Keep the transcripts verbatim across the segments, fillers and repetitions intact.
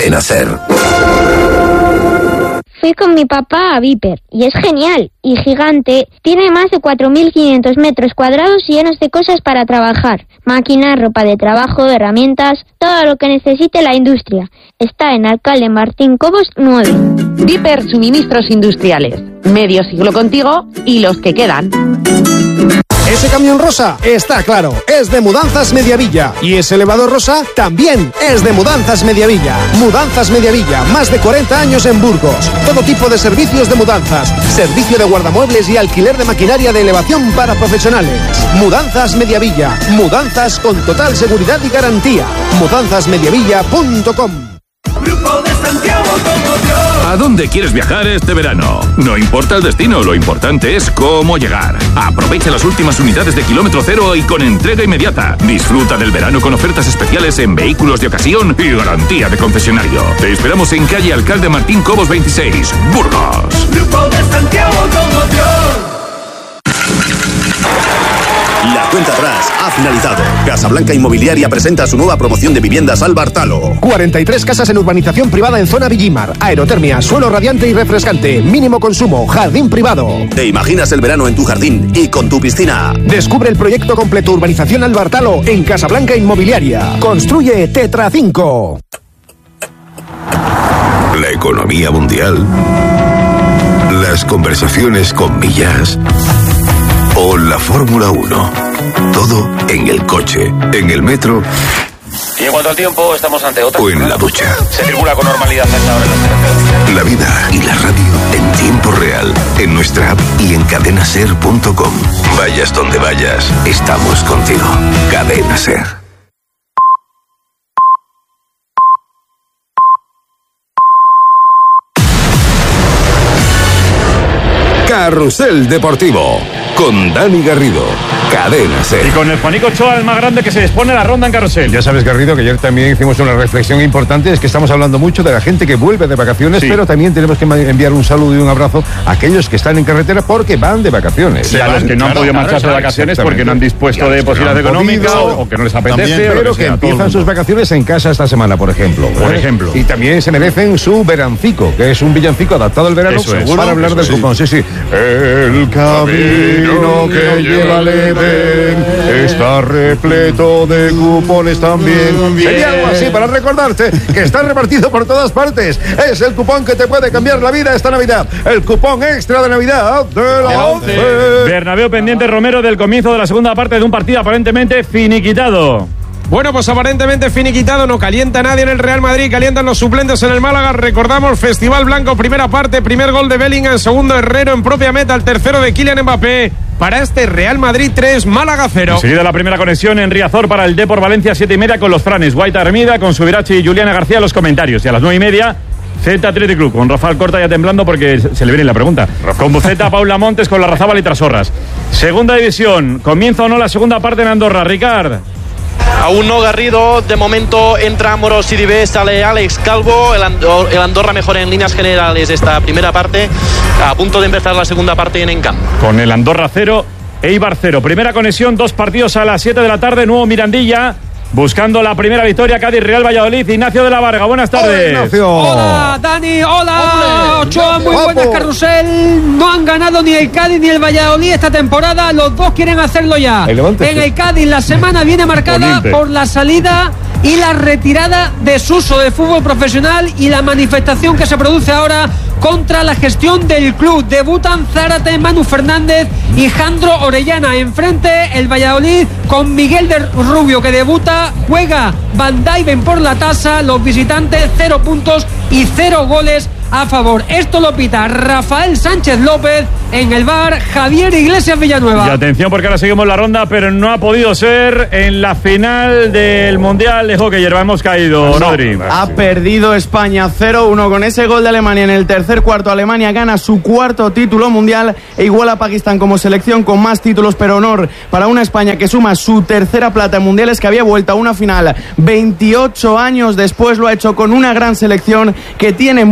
Cadena SER. Fui con mi papá a Viper y es genial y gigante. Tiene más de cuatro mil quinientos metros cuadrados llenos de cosas para trabajar. Máquinas, ropa de trabajo, herramientas, todo lo que necesite la industria. Está en Alcalde Martín Cobos nueve. Viper Suministros Industriales. Medio siglo contigo y los que quedan. Ese camión rosa, está claro, es de Mudanzas Mediavilla. Y ese elevador rosa también es de Mudanzas Mediavilla. Mudanzas Mediavilla, más de cuarenta años en Burgos. Todo tipo de servicios de mudanzas. Servicio de guardamuebles y alquiler de maquinaria de elevación para profesionales. Mudanzas Mediavilla. Mudanzas con total seguridad y garantía. mudanzas mediavilla punto com. Grupo de Santiago Automoción. ¿A dónde quieres viajar este verano? No importa el destino, lo importante es cómo llegar. Aprovecha las últimas unidades de kilómetro cero y con entrega inmediata. Disfruta del verano con ofertas especiales en vehículos de ocasión y garantía de concesionario. Te esperamos en calle Alcalde Martín Cobos veintiséis, Burgos. Grupo de Santiago Automoción. La cuenta atrás ha finalizado. Casablanca Inmobiliaria presenta su nueva promoción de viviendas al Bartalo. cuarenta y tres casas en urbanización privada en zona Villimar. Aerotermia, suelo radiante y refrescante. Mínimo consumo, jardín privado. ¿Te imaginas el verano en tu jardín y con tu piscina? Descubre el proyecto completo Urbanización al Bartalo en Casablanca Inmobiliaria. Construye Tetra cinco. La economía mundial. Las conversaciones con Millas. O la Fórmula uno. Todo en el coche, en el metro. Y en cuanto al tiempo, estamos ante otra. O en la ducha. Se circula con normalidad a esta hora en los carreteras. La vida y la radio en tiempo real. En nuestra app y en cadena ser punto com. Vayas donde vayas, estamos contigo. Cadena SER. Carrusel Deportivo con Dani Garrido. Cadena SER. Y con el Juanico Ochoa, el más grande, que se dispone a la ronda en Carrusel. Ya sabes, Garrido, que ayer también hicimos una reflexión importante. Es que estamos hablando mucho de la gente que vuelve de vacaciones, sí, pero también tenemos que enviar un saludo y un abrazo a aquellos que están en carretera porque van de vacaciones. Sí, a los que no han podido marcharse de vacaciones porque no han dispuesto de posibilidad económica o, o que no les apetece. También, pero que, que empiezan sus vacaciones en casa esta semana, por ejemplo. Por ¿eh? ejemplo. Y también se merecen su verancico, que es un villancico adaptado al verano. Eso es. Para hablar Eso del sí. cupón. Sí, sí. El camino que lleva al Edén está repleto de cupones también. Bien. Sería algo así para recordarte que está repartido por todas partes. Es el cupón que te puede cambiar la vida esta Navidad. El cupón extra de Navidad de la once. Bernabéu pendiente, Romero, del comienzo de la segunda parte de un partido aparentemente finiquitado. Bueno, pues aparentemente finiquitado, no calienta nadie en el Real Madrid, calientan los suplentes en el Málaga. Recordamos, Festival Blanco, primera parte, primer gol de Bellingham, segundo Herrero en propia meta, el tercero de Kylian Mbappé. Para este Real Madrid tres, Málaga cero. Enseguida la primera conexión en Riazor para el Depor Valencia, siete y media con los Franes, Guaita Hermida, con Subirachi y Juliana García los comentarios. Y a las nueve y media, Celta Athletic Club, con Rafael Corta ya temblando porque se le viene la pregunta. Con Buceta, Paula Montes, con Larrazábal y Trasorras. Segunda división, ¿comienza o no la segunda parte en Andorra? Ricard. Aún no, Garrido, de momento entra Moros Sidibé, sale Alex Calvo, el Andorra, el Andorra mejora en líneas generales esta primera parte, a punto de empezar la segunda parte en Encamp. Con el Andorra cero, Eibar cero. Primera conexión, dos partidos a las siete de la tarde, nuevo Mirandilla, buscando la primera victoria, Cádiz, Real Valladolid. Ignacio de la Varga, buenas tardes. Hola, hola Dani, hola Ochoa, muy Guapo. buenas, Carrusel. No han ganado ni el Cádiz ni el Valladolid esta temporada, los dos quieren hacerlo ya. El en el Cádiz la semana viene marcada Poniente. por la salida y la retirada de Suso de fútbol profesional y la manifestación que se produce ahora contra la gestión del club. Debutan Zárate, Manu Fernández y Jandro Orellana. Enfrente el Valladolid con Miguel de Rubio, que debuta. Juega Van Dijven por la tasa. Los visitantes cero puntos y cero goles a favor. Esto lo pita Rafael Sánchez López. En el V A R, Javier Iglesias Villanueva. Y atención, porque ahora seguimos la ronda, pero no ha podido ser en la final del Mundial de Hockey. Hierba, hemos caído, no, Rodri. Ha perdido España cero uno con ese gol de Alemania en el tercer cuarto. Alemania gana su cuarto título mundial e iguala a Pakistán como selección con más títulos, pero honor para una España que suma su tercera plata en mundiales, que había vuelto a una final veintiocho años después. Lo ha hecho con una gran selección que tiene mucho futuro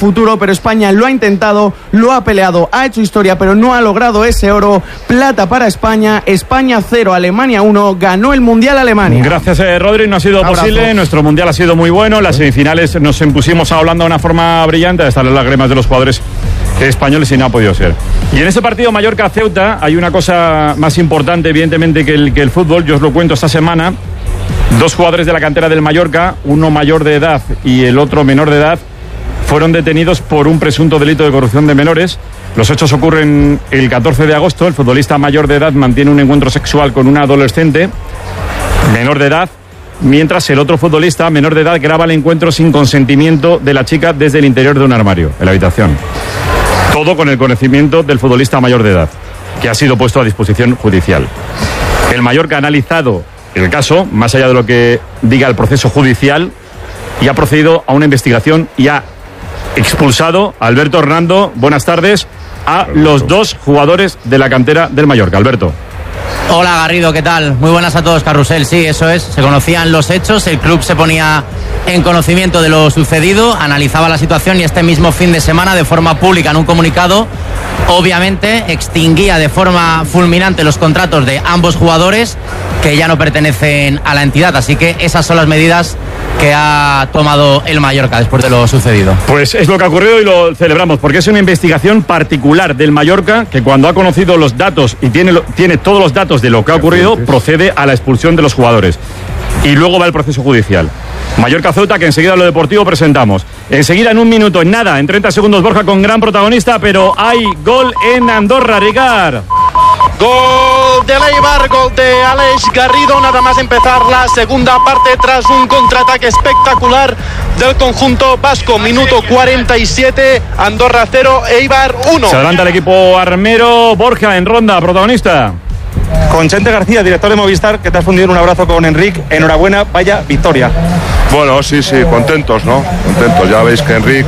futuro, pero España lo ha intentado, lo ha peleado, ha hecho historia, pero no ha logrado ese oro. Plata para España, España cero, Alemania uno, ganó el Mundial Alemania. Gracias, eh, Rodri, no ha sido Abrazo. posible, nuestro Mundial ha sido muy bueno, las semifinales nos impusimos a Holanda de una forma brillante, hasta las lágrimas de los jugadores españoles y no ha podido ser. Y en ese partido Mallorca-Ceuta hay una cosa más importante, evidentemente, que el, que el fútbol. Yo os lo cuento esta semana. Dos jugadores de la cantera del Mallorca, uno mayor de edad y el otro menor de edad, fueron detenidos por un presunto delito de corrupción de menores. Los hechos ocurren el catorce de agosto. El futbolista mayor de edad mantiene un encuentro sexual con una adolescente menor de edad, mientras el otro futbolista menor de edad graba el encuentro sin consentimiento de la chica desde el interior de un armario, en la habitación. Todo con el conocimiento del futbolista mayor de edad, que ha sido puesto a disposición judicial. El Mallorca ha analizado el caso, más allá de lo que diga el proceso judicial, y ha procedido a una investigación y ha expulsado a Alberto Hernando, buenas tardes, a los dos jugadores de la cantera del Mallorca. Alberto. Hola Garrido, ¿qué tal? Muy buenas a todos, Carrusel. Sí, eso es, se conocían los hechos, el club se ponía en conocimiento de lo sucedido, analizaba la situación y este mismo fin de semana, de forma pública, en un comunicado, obviamente extinguía de forma fulminante los contratos de ambos jugadores que ya no pertenecen a la entidad. Así que esas son las medidas que ha tomado el Mallorca después de lo sucedido. Pues es lo que ha ocurrido y lo celebramos, porque es una investigación particular del Mallorca que, cuando ha conocido los datos y tiene, tiene todos los datos de lo que ha ocurrido, procede a la expulsión de los jugadores. Y luego va el proceso judicial. Mallorca-Ceuta, que enseguida lo deportivo presentamos. Enseguida, en un minuto, en nada, en treinta segundos, Borja con gran protagonista, pero hay gol en Andorra, Ricard. Gol de Eibar, gol de Alex Garrido, nada más empezar la segunda parte tras un contraataque espectacular del conjunto vasco. Minuto cuarenta y siete, Andorra cero, Eibar uno. Se adelanta el equipo armero. Borja en ronda, protagonista. Con Chente García, director de Movistar, que te has fundido en un abrazo con Enric. Enhorabuena, vaya victoria. Bueno, sí, sí, contentos, ¿no? Contentos. Ya veis que Enric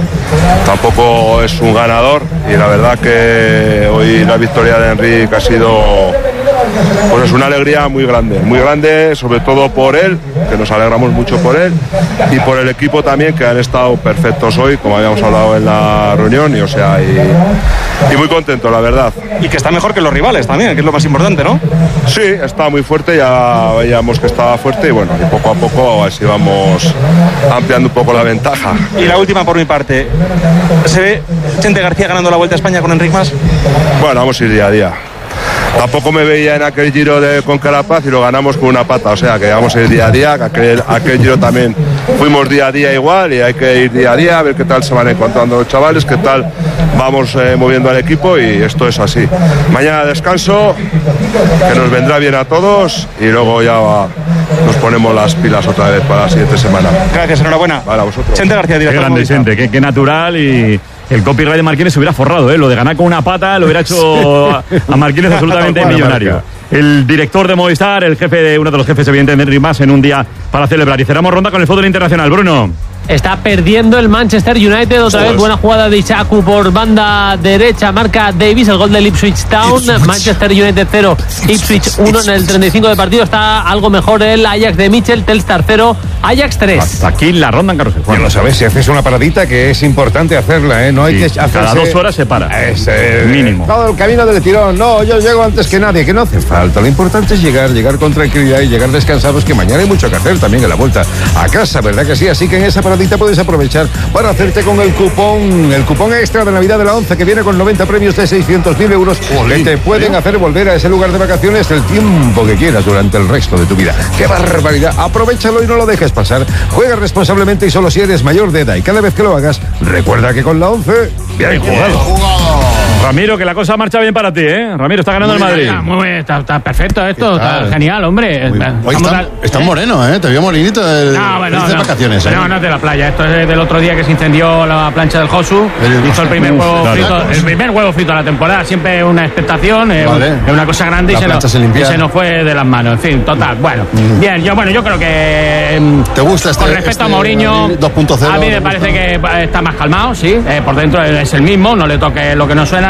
tampoco es un ganador y la verdad que hoy la victoria de Enric ha sido, pues es una alegría muy grande, muy grande, sobre todo por él, que nos alegramos mucho por él, y por el equipo también, que han estado perfectos hoy, como habíamos hablado en la reunión, y o sea, y, y muy contento, la verdad. Y que está mejor que los rivales también, que es lo más importante, ¿no? Sí, está muy fuerte, ya veíamos que estaba fuerte y bueno, y poco a poco así vamos ampliando un poco la ventaja. Y la última por mi parte, ¿se ve Chente García ganando la Vuelta a España con Enric Mas? Bueno, vamos a ir día a día. Tampoco me veía en aquel giro de con Carapaz y lo ganamos con una pata, o sea que vamos a ir día a día, que aquel, aquel giro también fuimos día a día igual y hay que ir día a día a ver qué tal se van encontrando los chavales, qué tal vamos eh, moviendo al equipo, y esto es así. Mañana descanso, que nos vendrá bien a todos, y luego ya va, nos ponemos las pilas otra vez para la siguiente semana. Gracias, enhorabuena. Vale, a vosotros. Chente García, director. Qué grande, Chente, qué, qué natural, y el copyright de Marquínez se hubiera forrado, ¿eh? Lo de ganar con una pata lo hubiera hecho a Marquínez absolutamente millonario. El director de Movistar, el jefe de uno de los jefes, evidentemente, Enric Mas, en un día para celebrar. Y cerramos ronda con el fútbol internacional. Bruno. Está perdiendo el Manchester United otra vez. Buena jugada de Ishaku por banda derecha. Marca Davis, el gol del Ipswich Town. Manchester United cero, Ipswich uno en el treinta y cinco de partido. Está algo mejor el Ajax de Mitchell. Telstar cero, Ajax tres. Hasta aquí la ronda en carrusel. Ya lo sabes, si haces una paradita, que es importante hacerla, ¿eh? No hay Sí, que hacerse... cada dos horas se para. Es eh, mínimo. Todo el camino del tirón. No, yo llego antes que nadie, que no hace falta. Lo importante es llegar, llegar con tranquilidad y llegar descansados, que mañana hay mucho que hacer también en la vuelta a casa, ¿verdad que sí? Así que en esa paradita puedes aprovechar para hacerte con el cupón, el cupón extra de Navidad de la once, que viene con noventa premios de seiscientos mil euros que te pueden hacer volver a ese lugar de vacaciones el tiempo que quieras durante el resto de tu vida. ¡Qué barbaridad! Aprovechalo y no lo dejes pasar. Juega responsablemente y solo si eres mayor de edad, y cada vez que lo hagas, recuerda que con la once, bien jugado. Ramiro, que la cosa marcha bien para ti, ¿eh? Ramiro, está ganando el Madrid. Ya, muy bien, está, está perfecto esto, está genial, hombre. Hoy está, está ¿eh? moreno, ¿eh? Te veo morenito de, no, bueno, de no, vacaciones, ¿eh? No, no es de la playa, esto es del otro día que se incendió la plancha del Josu. Hizo el primer Uf, huevo claro. frito, el primer huevo frito de la temporada, siempre una expectación, eh, Vale. es una cosa grande y La se, plancha nos, se limpia. y se nos fue de las manos. En fin, total, bueno. Mm. Bien, yo bueno, yo creo que ¿Te gusta este? con respecto este a Mourinho, dos punto cero? a mí me parece que está más calmado, sí, eh, por dentro es el mismo, no le toque lo que no suena.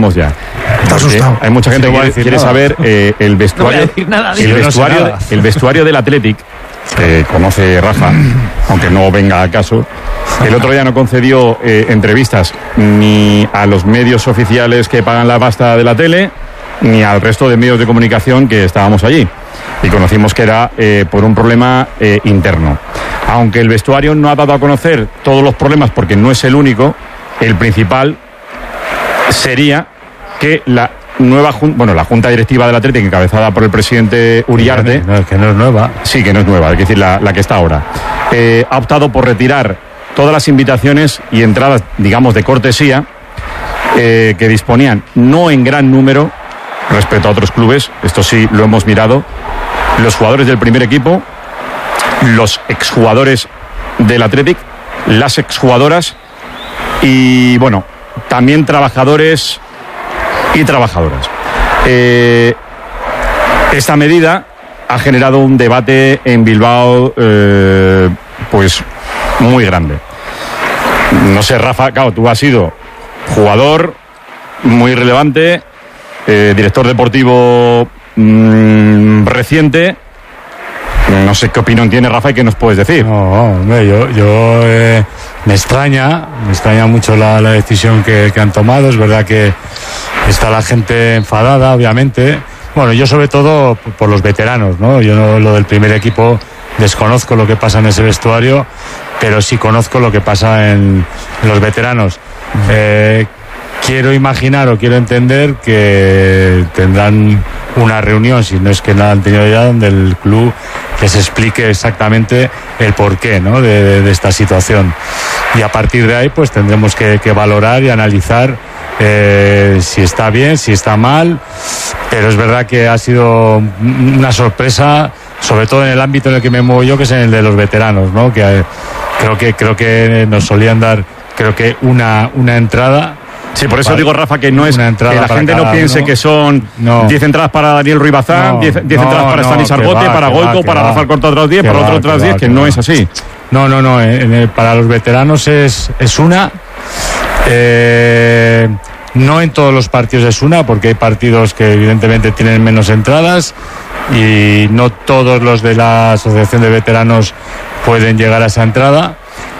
vamos ya. Está asustado. Hay mucha gente Sí, no que voy a quiere, decir quiere nada. saber eh, el vestuario, No voy a decir nada, el, yo no sé vestuario nada. el vestuario del Athletic, que conoce Rafa, aunque no venga a caso. El otro día no concedió eh, entrevistas ni a los medios oficiales que pagan la pasta de la tele, ni al resto de medios de comunicación que estábamos allí. Y conocimos que era eh, por un problema eh, interno. Aunque el vestuario no ha dado a conocer todos los problemas, porque no es el único, el principal sería que la nueva jun- bueno, la junta directiva del Atlético, encabezada por el presidente Uriarte, No, que no es nueva. sí, que no es nueva, es decir, la, la que está ahora, eh, ha optado por retirar todas las invitaciones y entradas, digamos, de cortesía, eh, que disponían, no en gran número respecto a otros clubes, esto sí lo hemos mirado, los jugadores del primer equipo, los exjugadores del Athletic, las exjugadoras y, bueno, también trabajadores y trabajadoras. Eh, esta medida ha generado un debate en Bilbao, eh, pues muy grande. No sé, Rafa, claro, tú has sido jugador muy relevante, eh, director deportivo mmm, reciente. No sé qué opinión tiene Rafa y qué nos puedes decir. No, hombre, yo, yo eh, me extraña, me extraña mucho la, la decisión que, que han tomado. Es verdad que está la gente enfadada, obviamente. Bueno, yo sobre todo por los veteranos, ¿no? Yo no, lo del primer equipo desconozco lo que pasa en ese vestuario, pero sí conozco lo que pasa en, en los veteranos. Eh, quiero imaginar o quiero entender que tendrán una reunión, si no es que no la han tenido ya, donde el club les explique exactamente el porqué, ¿no?, de, de, de esta situación. Y a partir de ahí pues tendremos que, que valorar y analizar eh, si está bien, si está mal, pero es verdad que ha sido una sorpresa, sobre todo en el ámbito en el que me muevo yo, que es en el de los veteranos, ¿no?, que eh, creo que creo que nos solían dar, creo que una, una entrada. Sí, por eso digo, Rafa, que no es que la gente no piense uno. que son diez No. entradas para Daniel Ruiz Bazán, diez No, entradas para no, Stanislas que Argote, va, para que Goico, va, que para va. Rafael Corta otras diez, Que para va, otro que otras va, diez, que que no va. es así. No, no, no. En el- para los veteranos es, es una. Eh, no en todos los partidos es una, porque hay partidos que evidentemente tienen menos entradas y no todos los de la Asociación de Veteranos pueden llegar a esa entrada.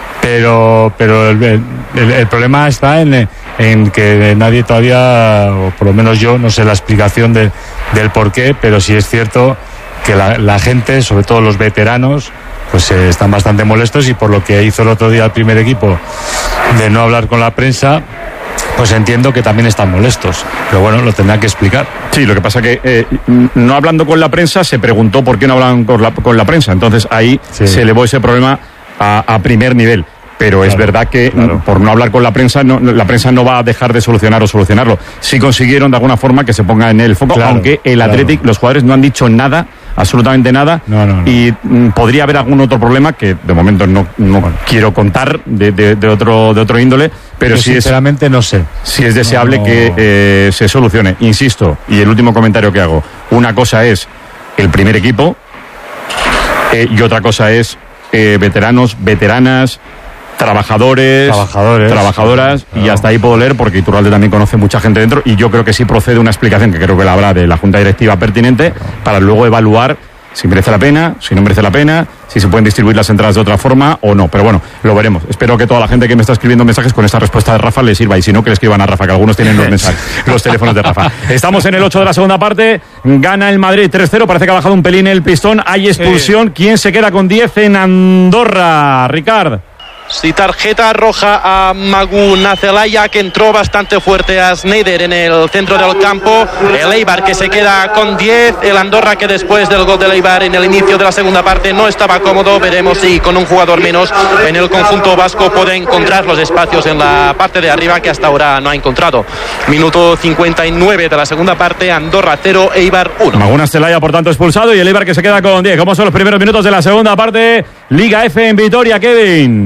Pero, pero el, el- el problema está en, en que nadie todavía, o por lo menos yo, no sé la explicación de- del por qué, pero sí es cierto que la, la gente, sobre todo los veteranos, pues eh, están bastante molestos, y por lo que hizo el otro día el primer equipo de no hablar con la prensa, pues entiendo que también están molestos. Pero bueno, lo tendrán que explicar. Sí, lo que pasa que eh, no hablando con la prensa, se preguntó por qué no hablan con la, con la prensa. Entonces ahí se elevó ese problema a, a primer nivel. Pero es verdad que mm, por no hablar con la prensa, no, la prensa no va a dejar de solucionar o solucionarlo. Sí consiguieron de alguna forma que se ponga en el foco, Claro, aunque el claro. Athletic, los jugadores no han dicho nada, absolutamente nada, No, no, no. y mm, podría haber algún otro problema que de momento no, no quiero contar de, de- de otro, de otro índole, pero Yo sí es, sinceramente no sé. sí es deseable No. que eh, se solucione. Insisto, y el último comentario que hago, una cosa es el primer equipo eh, y otra cosa es eh, veteranos, veteranas, trabajadores, Trabajadores. trabajadoras, y hasta ahí puedo leer porque Iturralde también conoce mucha gente dentro, y yo creo que sí procede una explicación, que creo que la habrá, de la Junta Directiva pertinente, para luego evaluar si merece la pena, si no merece la pena, si se pueden distribuir las entradas de otra forma o no. Pero bueno, lo veremos. Espero que toda la gente que me está escribiendo mensajes con esta respuesta de Rafa le sirva, y si no, que le escriban a Rafa, que algunos tienen los mensajes, los teléfonos de Rafa. Estamos en el ocho de la segunda parte, gana el Madrid tres cero, parece que ha bajado un pelín el pistón, hay expulsión. ¿Quién se queda con diez en Andorra? Ricard. Sí, tarjeta roja a Magu Nacelaya, que entró bastante fuerte a Schneider en el centro del campo. El Eibar, que se queda con diez. El Andorra, que después del gol del Eibar en el inicio de la segunda parte no estaba cómodo. Veremos si con un jugador menos en el conjunto vasco puede encontrar los espacios en la parte de arriba que hasta ahora no ha encontrado. Minuto cincuenta y nueve de la segunda parte, Andorra cero, Eibar uno. Maguna Celaya, por tanto, expulsado, y el Eibar que se queda con diez. ¿Cómo son los primeros minutos de la segunda parte? Liga F en Vitoria, Kevin.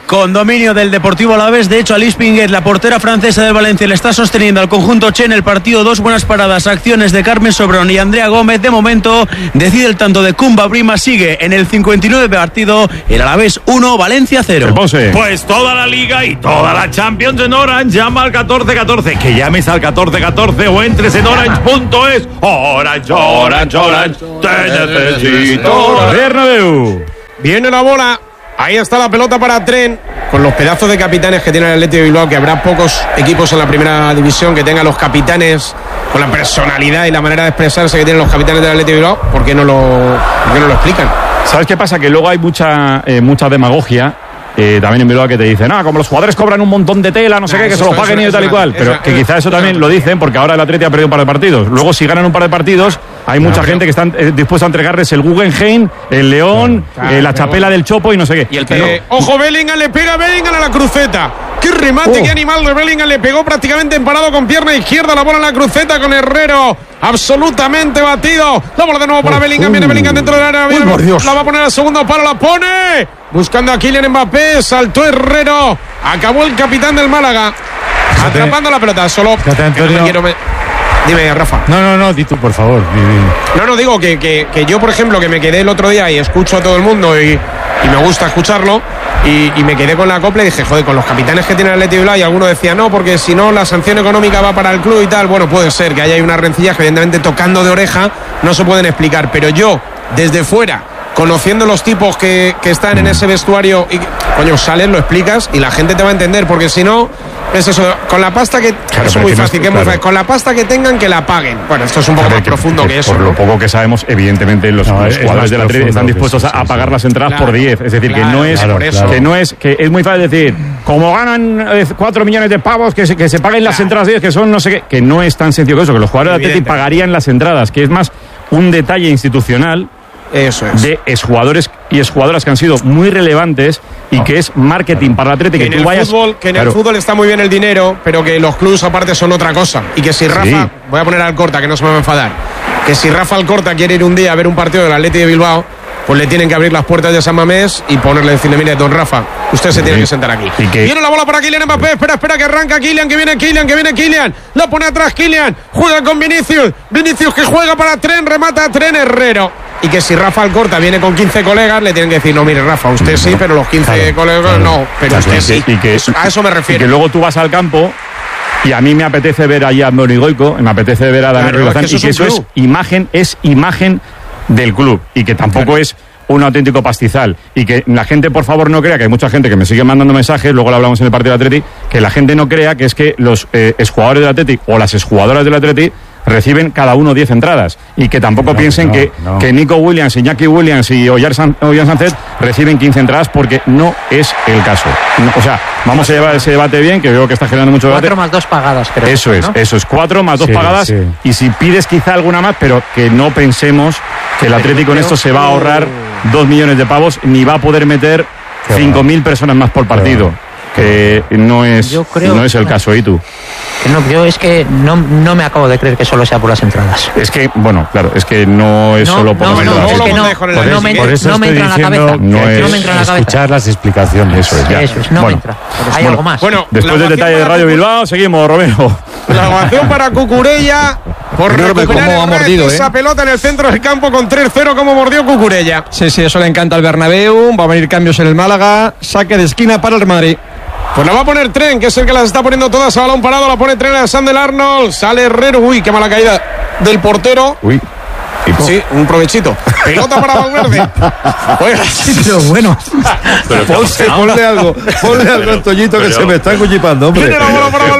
con dominio del Deportivo Alavés. De hecho, Alice Pinguet, la portera francesa del Valencia, le está sosteniendo al conjunto Che en el partido. Dos buenas paradas, acciones de Carmen Sobrón y Andrea Gómez. De momento decide el tanto de Kumba Brima. Sigue en el cincuenta y nueve partido el Alavés uno, Valencia cero. Pues toda la Liga y toda la Champions en Orange. Llama al catorce catorce. Que llames al catorce catorce o entres en orange punto es. Orange, Orange, Orange, te necesito. Bernabéu. Viene la bola. Ahí está la pelota para Tren. Con los pedazos de capitanes que tiene el Athletic de Bilbao, que habrá pocos equipos en la primera división que tengan los capitanes con la personalidad y la manera de expresarse que tienen los capitanes del Athletic de Bilbao. ¿Por qué no lo, por qué no lo explican? ¿Sabes qué pasa? Que luego hay mucha, eh, mucha demagogia. Eh, también en Bilbao, que te dicen, ah, como los jugadores cobran un montón de tela, no sé nah, qué, que eso, se lo eso, paguen eso, y tal eso, y cual. eso, Pero eso, que quizá eso también lo dicen porque ahora el Atleti ha perdido un par de partidos. Luego, si ganan un par de partidos, hay mucha pero, gente que está eh, dispuesta a entregarles el Guggenheim, el León, claro, eh, la pero, chapela del Chopo y no sé qué. Y el que, ojo, Bellingham le pega a Bellingham a la cruceta. ¡Qué remate, oh. qué animal de Bellingham! Le pegó prácticamente emparado con pierna izquierda la bola en la cruceta con Herrero. Absolutamente batido. La bola de nuevo para uh, Bellingham. Viene uh, Bellingham dentro del área. Viene, uy, la va a poner al segundo palo. La pone. Buscando a Kylian Mbappé. Saltó Herrero. Acabó el capitán del Málaga. Fíjate, atrapando la pelota. Solo. Fíjate, que no me quiero me... Dime, Rafa. No, no, no, di tú, por favor. Di, di. No, no, digo que, que, que yo, por ejemplo, que me quedé el otro día y escucho a todo el mundo y, y me gusta escucharlo y, y me quedé con la copla y dije, joder, con los capitanes que tiene el Athletic de Bilbao, y alguno decía, no, porque si no la sanción económica va para el club y tal. Bueno, puede ser que haya ahí unas rencillas que evidentemente tocando de oreja no se pueden explicar, pero yo, desde fuera, conociendo los tipos que, que están en ese vestuario y, coño, sales, lo explicas y la gente te va a entender, porque si no... Es eso, con la pasta que... Claro, es muy que fácil, no, que es muy claro. fácil. Con la pasta que tengan, que la paguen. Bueno, esto es un poco Claro, más que, profundo que, que eso. Por ¿no? lo poco que sabemos, evidentemente los, No, los es jugadores del Athletic están dispuestos sí, a, a pagar sí, las entradas claro, por diez. Es decir, claro, que no es claro, claro. que no es que es muy fácil decir, como ganan cuatro millones de pavos, que se, que se paguen las Claro. entradas diez, que son no sé qué, que no es tan sencillo que eso, que los jugadores del Athletic pagarían las entradas, que es más un detalle institucional. Eso es. De exjugadores y exjugadoras que han sido muy relevantes y que es marketing para el Athletic. Que, Que, en, tú el vayas, fútbol, que en claro, el fútbol está muy bien el dinero, pero que los clubes aparte son otra cosa. Y que si Rafa, Sí. voy a poner al Corta, que no se me va a enfadar, que si Rafa Alcorta quiere ir un día a ver un partido del Athletic de Bilbao, pues le tienen que abrir las puertas de San Mamés y ponerle, decirle, mire, don Rafa, usted se Sí. tiene que sentar aquí. Y que- Viene la bola para Kylian Mbappé, espera, espera, que arranca Kylian, que viene Kylian, que viene Kylian, la pone atrás Kylian, juega con Vinicius, Vinicius que juega para Tren, remata a Tren, Herrero. Y que si Rafa Alcorta viene con quince colegas, le tienen que decir, no, mire, Rafa, usted sí, pero los quince Claro, colegas claro. no, pero Claro, usted y sí. que- y que- a eso me Y refiero. que luego tú vas al campo y a mí me apetece ver allá a Morigoico, me apetece ver a Daniel Claro, Rilazán, es que y que eso eso es un es imagen, es imagen del club y que tampoco es un auténtico pastizal. Y que la gente, por favor, no crea, que hay mucha gente que me sigue mandando mensajes, luego lo hablamos en el partido del Athletic, que la gente no crea que es que los eh, exjugadores del Athletic o las exjugadoras del Athletic reciben cada uno diez entradas y que tampoco No, piensen no, que, no. que Nico Williams, Iñaki Williams y Ollán San- Ollán Sánchez reciben quince entradas, porque no es el caso. No, o sea, vamos a llevar ese debate bien, que veo que está generando mucho debate. Cuatro más dos pagadas, creo. Eso es, ¿no? eso es, cuatro más dos Sí, pagadas, sí. y si pides quizá alguna más, pero que no pensemos que el Atlético en esto se va a ahorrar dos millones de pavos, ni va a poder meter Qué cinco mil personas más por partido, que no es, Yo creo- no es el caso. ¿Y tú? Que no, yo es que no, no me acabo de creer que solo sea por las entradas. Es que, bueno, claro, es que no es No, solo por no, las no, entradas. es que no, Por no eso- me, por eso no me estoy entra en la diciendo cabeza. no no es me entra en la cabeza. escuchar las explicaciones. Eso es, ya. Eso es, no Bueno, me entra. Hay bueno, algo más. Bueno, Después la del ovación detalle de para Radio Cucu- Bilbao, seguimos, Romeo. La ovación para Cucurella por Enorme recuperar cómo ha el red, mordido, ¿eh? esa pelota en el centro del campo con tres cero como mordió Cucurella. Sí, sí, eso le encanta al Bernabéu. Va a venir cambios en el Málaga. Saque de esquina para el Madrid. Pues la va a poner Tren, que es el que las está poniendo todas a balón parado. La pone Tren a Sandel Arnold. Sale Herrero. Uy, qué mala caída del portero. Uy. Sí, un provechito. Pelota para Valverde. Juega así. Pero bueno. Pero ¿qué ha Ponse, pasado? ponle algo, ponle algo a Toñito que Pero- se me está encuchipando, hombre. Viene la bola para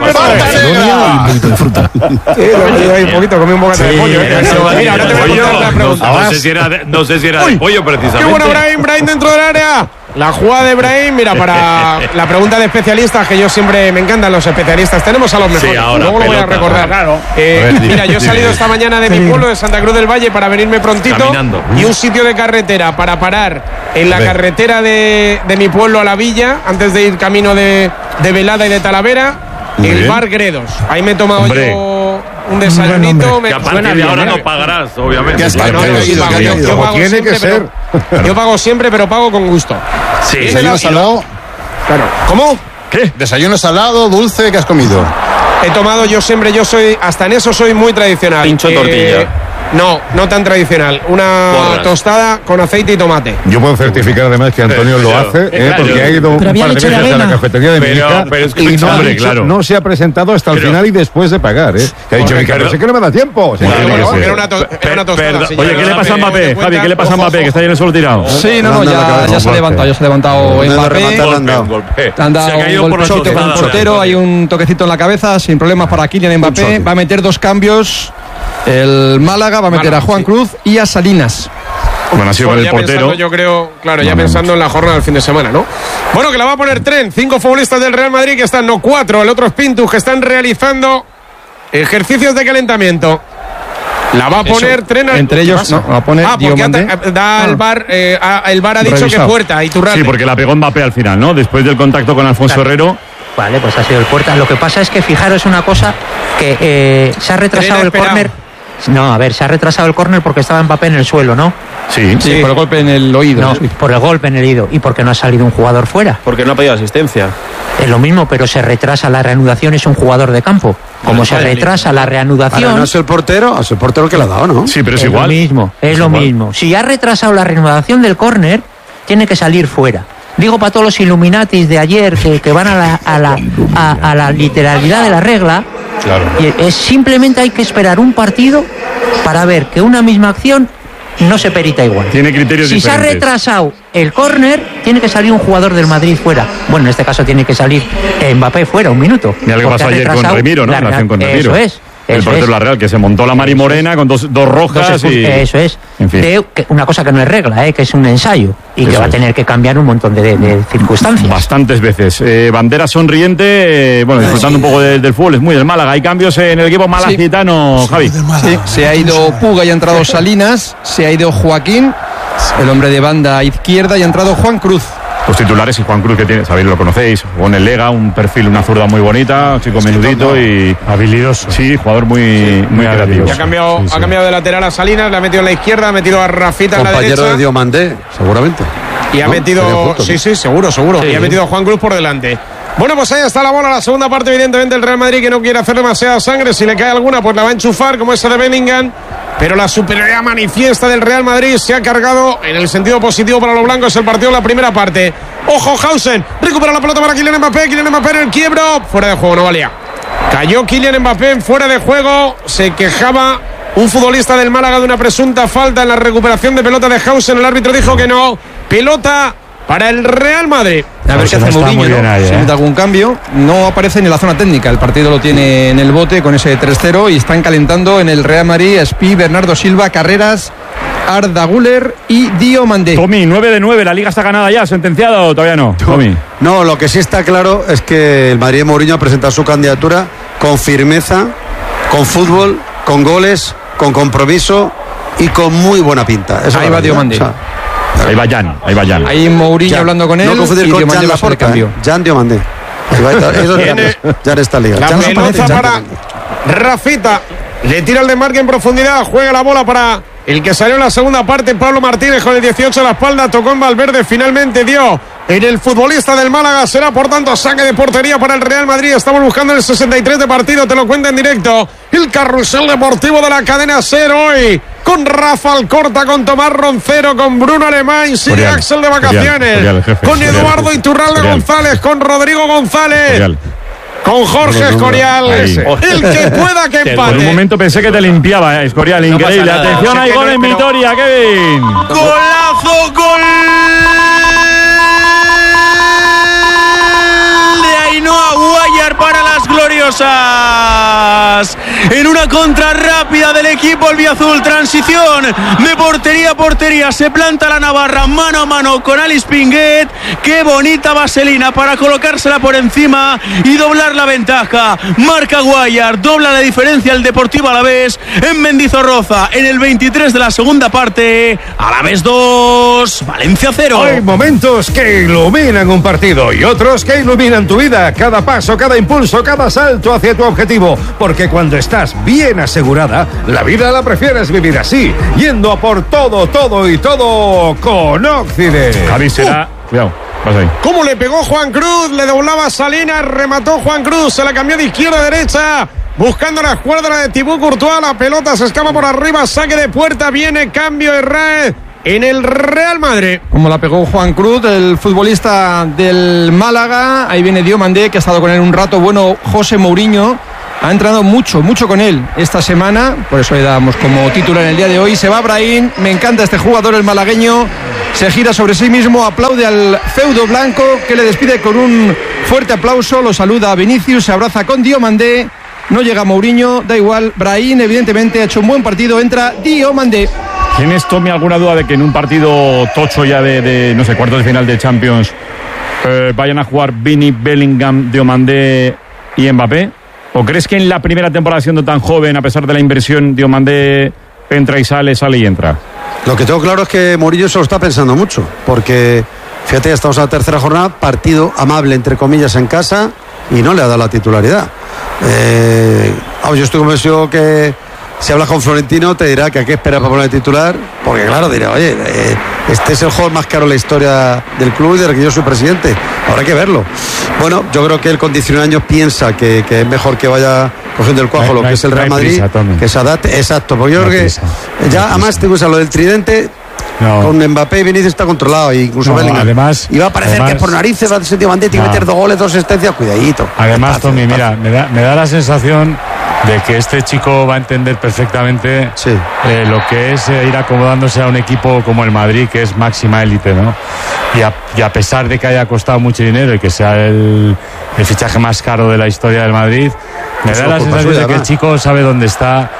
Valverde. Sí, lo metí ahí un poquito, comí un bocata de pollo. ¿eh? Mira, ahora te voy a Pollo, contestar la no, pregunta. no sé si era de, no sé si era de Uy, pollo Qué precisamente. bueno Brahim, Brahim dentro del área. La jugada de Brahim, mira, para la pregunta de especialistas, que yo siempre me encantan los especialistas. Tenemos a los mejores. Sí, ahora, Luego lo voy a pelota. recordar. Claro. Eh, A ver, dime, mira, yo he dime, salido dime. esta mañana de mi pueblo, de Santa Cruz del Valle, para venirme prontito. Caminando. Y un sitio de carretera para parar en la A ver. carretera de, de mi pueblo a la villa, antes de ir camino de, de Velada y de Talavera, Muy el bien. Bar Gredos. Ahí me he tomado Hombre. yo un desayunito. Me Que a partir suena de bien, ahora ¿eh? no pagarás, obviamente. Ya está, No, no, Querido, sí, pago, yo- querido. yo Como pago tiene siempre, que ser. pero- Yo pago siempre, pero pago con gusto. Sí, Viene ¿Se la- lleva salado? Claro. ¿Cómo? ¿Qué? ¿Desayuno salado, dulce? ¿Qué has comido? He tomado, yo siempre, yo soy, hasta en eso soy muy tradicional. Pincho Eh, tortilla. No, no tan tradicional. Una Porras. tostada con aceite y tomate. Yo puedo certificar además que Antonio lo Claro. hace, ¿eh? Claro. porque ha ido Pero un había par de leche de veces a la avena. cafetería de mi Pero- hija pero es que y no, escucha, ha hombre, dicho- claro. no se ha presentado hasta el Pero- final y después de pagar, ¿eh? Que ha dicho, Porque, Ricardo, claro. sé que no me da tiempo. Sí, Bueno, tiene que bueno, ser. era una, to- era una tostada. Perdón. señor. Oye, ¿qué le pasa a Mbappé? Javi, ¿qué le pasa a Mbappé? Que está ahí en el suelo tirado. Sí, no, no, Anda en la ya, cabeza, ya se ha fuerte. levantado, ya se ha levantado No, de Mbappé. rematar le han dado. golpe. Han dado Se ha caído un por las golpe con el tostadas. portero, hay un toquecito en la cabeza, sin problemas para Kylian Mbappé. choque. Va a meter dos cambios. El Málaga va a meter Málaga, a Juan sí. Cruz y a Salinas. Bueno, ha sido con Bueno, el ya portero. pensando, yo creo, claro, ya No, no, pensando mucho. en la jornada del fin de semana, ¿no? Bueno, que la va a poner Tren. Cinco futbolistas del Real Madrid que están, no cuatro, el otro es Pintus, que están realizando ejercicios de calentamiento. La va a poner Tren. al- Entre ¿Qué ellos, pasa? no, va a poner Ah, porque Diomandé. ata- da Ah. el bar, eh, ah, el bar ha dicho Revisado. que puerta, Iturralde. Sí, porque la pegó Mbappé al final, ¿no? Después del contacto con Alfonso Claro. Herrero. Vale, pues ha sido el puerta. Lo que pasa es que fijaros una cosa, que eh, se ha retrasado Tren ha el esperado. córner. No, a ver, se ha retrasado el córner porque estaba Mbappé en el suelo, ¿no? Sí. Sí, por el golpe en el oído. No, sí. por el golpe en el oído y porque no ha salido un jugador fuera. Porque no ha pedido asistencia. Es lo mismo, pero se retrasa la reanudación, es un jugador de campo. Como se retrasa la reanudación, Ahora, no es el portero, es el portero que le ha dado, ¿no? Sí, pero es, es igual. lo mismo, es, Es lo igual. mismo. Si ha retrasado la reanudación del córner, tiene que salir fuera. Digo para todos los Illuminatis de ayer que, que van a la, a, la, a, a la literalidad de la regla, Claro. y es simplemente hay que esperar un partido para ver que una misma acción no se perita igual. Tiene criterios Si se ha diferentes. retrasado el córner, tiene que salir un jugador del Madrid fuera. Bueno, en este caso tiene que salir Mbappé fuera un minuto. Mira lo que porque pasó ha ayer con retrasado Remiro, ¿no? la- La acción con Remiro. Eso es. El Eso portero de es. la Real, que se montó la Mari Morena con dos, dos rojas Dos expul- y... Eso es. En fin. De- que- una cosa que no es regla, ¿eh? Que es un ensayo y que Eso va a es. tener que cambiar un montón de, de circunstancias. Bastantes veces. Eh, bandera sonriente, eh, bueno, disfrutando un poco de- del fútbol, es muy del Málaga. Hay cambios en el equipo malacitano, Javi. Sí, se ha ido Puga y ha entrado Salinas, se ha ido Joaquín, el hombre de banda izquierda, y ha entrado Juan Cruz. Los titulares y Juan Cruz, que tiene, sabéis, lo conocéis, con el Lega, un perfil, una zurda muy bonita, un chico menudito y... Habilidoso. Sí, jugador muy, muy creativo. Y ha cambiado, ha cambiado de lateral a Salinas, le ha metido en la izquierda, ha metido a Rafita en la Compañero derecha. de Diomandé, seguramente. Y ha ¿No? Sería metido, justo, sí, ¿no? sí, seguro, seguro. Y ha metido a Juan Cruz por delante. Bueno, pues ahí está la bola, la segunda parte, evidentemente, el Real Madrid, que no quiere hacer demasiada sangre. Si le cae alguna, pues la va a enchufar, como esa de Bellingham. Pero la superioridad manifiesta del Real Madrid se ha cargado en el sentido positivo para los blancos el partido en la primera parte. Ojo, Hausen, recupera la pelota para Kylian Mbappé, Kylian Mbappé en el quiebro. Fuera de juego, no valía. Cayó Kylian Mbappé fuera de juego. Se quejaba un futbolista del Málaga de una presunta falta en la recuperación de pelota de Hausen. El árbitro dijo que no. Pelota para el Real Madrid. A ver qué hace Mourinho, ¿no? Si mete algún cambio. No aparece en la zona técnica. El partido lo tiene en el bote con ese tres cero y están calentando en el Real Madrid Espi, Bernardo Silva, Carreras, Arda Güler y Diomandé. Tommy, nueve de nueve, la liga está ganada ya, sentenciado o todavía no. Tommy. No, lo que sí está claro es que el Madrid de Mourinho ha presentado su candidatura con firmeza, con fútbol, con goles, con compromiso y con muy buena pinta. Esa Ahí es la va realidad. Diomandé. O sea, Ahí va Jan, ahí va Jan. Ahí Mourinho Jan. hablando con él No confundir y con Diomandé Jan va por el Laporta, cambio. ¿eh? Jan Diomandé. Ahí va, eso es Tiene Jan, Jan está liga. La Jan pelota aparece, Jan para Diomandé. Rafita. Le tira el desmarque en profundidad. Juega la bola para el que salió en la segunda parte, Pablo Martínez, con el dieciocho a la espalda. Tocó en Valverde. Finalmente dio en el futbolista del Málaga. Será, por tanto, saque de portería para el Real Madrid. Estamos buscando el sesenta y tres de partido. Te lo cuenta en directo. El carrusel deportivo de la cadena Ser hoy. Con Rafa Alcorta, con Tomás Roncero, con Bruno Alemán. Sigue Corial, Axel de Corial, vacaciones. Corial, el jefe, con Corial. Eduardo Iturralde Corial. González. Con Rodrigo González. Corial. Con Jorge Escorial. Ahí. El que pueda que Por un empate. momento pensé que te limpiaba, eh, Escorial, No pasa increíble. nada. Atención, No sé hay qué, gol en pero- Vitoria, Kevin. ¡Golazo! ¡Gol! De Ainhoa Guayar para las gloriosas. En una contra rápida del equipo albiazul. Transición de portería a portería. Se planta la Navarra mano a mano con Alice Pinguet. Qué bonita vaselina para colocársela por encima y doblar la ventaja. Marca Guayar, dobla la diferencia el Deportivo Alavés en Mendizorroza en el veintitrés de la segunda parte. Alavés dos, Valencia cero. Hay momentos que iluminan un partido y otros que iluminan tu vida. Cada paso, cada impulso, cada salto hacia tu objetivo. Porque cuando estás bien asegurada, la vida la prefieres vivir así, yendo a por todo, todo y todo con Occident. Javi será, cuidado, Vas ahí. ¿Cómo le pegó Juan Cruz? Le doblaba Salinas, remató Juan Cruz, se la cambió de izquierda a derecha, buscando la escuadra de Thibaut Courtois. La pelota se escapa por arriba, saque de puerta, viene cambio de Raed en el Real Madrid. Como la pegó Juan Cruz, el futbolista del Málaga. Ahí viene Diomandé, que ha estado con él un rato. Bueno, José Mourinho ha entrenado mucho, mucho con él esta semana, por eso le damos como titular en el día de hoy. Se va Brahim, me encanta este jugador, el malagueño, se gira sobre sí mismo, aplaude al feudo blanco, que le despide con un fuerte aplauso, lo saluda a Vinicius, se abraza con Diomandé, no llega Mourinho, da igual, Brahim evidentemente ha hecho un buen partido, entra Diomandé. ¿Tienes, Tommy, alguna duda de que en un partido tocho ya de, de no sé, cuartos de final de Champions eh, vayan a jugar Vini, Bellingham, Diomandé y Mbappé? ¿O crees que en la primera temporada, siendo tan joven, a pesar de la inversión, Diomandé entra y sale, sale y entra? Lo que tengo claro es que Mourinho se lo está pensando mucho, porque fíjate, ya estamos en la tercera jornada, partido amable, entre comillas, en casa, y no le ha dado la titularidad. Eh, yo estoy convencido que si hablas con Florentino te dirá que hay que esperar para poner titular, porque claro, dirá, oye, eh, este es el jugador más caro de la historia del club y del que yo soy presidente, ahora hay que verlo. Bueno, yo creo que él con diecinueve años piensa que, que es mejor que vaya cogiendo el cuajo no, lo no que es el Real Madrid, prisa, que se adapte, exacto, porque yo no creo que prisa, ya no además te gusta lo del tridente. No. Con Mbappé y Vinicius está controlado, e incluso no, Bellingham. Además, y va a parecer además, que por narices va a ser Diomandé, tiene que meter dos goles, dos asistencias, cuidadito. Además, despacio, Tommy, despacio. mira, me da, me da la sensación de que este chico va a entender perfectamente sí. eh, lo que es eh, ir acomodándose a un equipo como el Madrid, que es máxima élite, ¿no? Y a, y a pesar de que haya costado mucho dinero y que sea el, el fichaje más caro de la historia del Madrid, me eso da la sensación de que el chico sabe dónde está